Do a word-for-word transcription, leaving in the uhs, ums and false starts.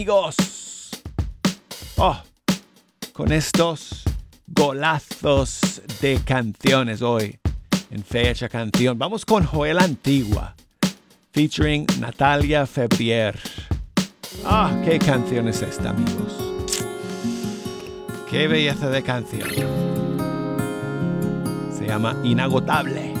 amigos. Oh, con estos golazos de canciones hoy en Fecha Canción. Vamos con Joel Antigua, featuring Natalia Febrier. Ah, qué canción es esta, amigos. Qué belleza de canción. Se llama Inagotable.